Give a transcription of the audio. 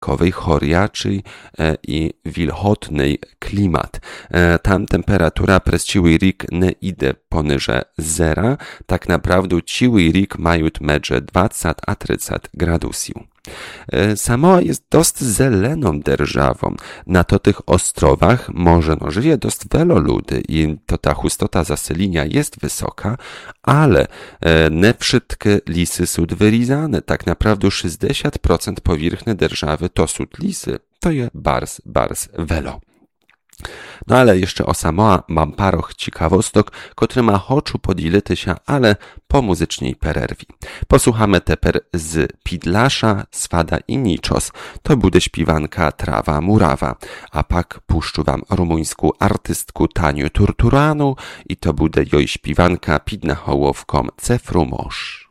kowej choriaczej i wilhotnej klimat. Tam temperatura przez ciły rik nie idzie poniżej zera, tak naprawdę ciły rik mają między 20 a 30 gradusów. Samoa jest dość zeleną державą. Na to tych ostrowach może żyje dość wielu ludzi i to ta hustota zaselenia jest wysoka, ale nie wszystkie lisy są wyrізane. Tak naprawdę 60% powierzchni держаwy to są lisy. To jest bardzo wiele. No ale jeszcze o Samoa mam paroch ciekawostek, którymi chcę podzielić się, ale po muzycznej przerwie. Posłuchamy teper z Pidlasza, Swada i Niczos. To będzie śpiewanka Trawa Murawa. A pak puszczę wam rumuńską artystku Taniu Turturanu i to będzie jej śpiewanka Pid na hołowką Cefrumosz.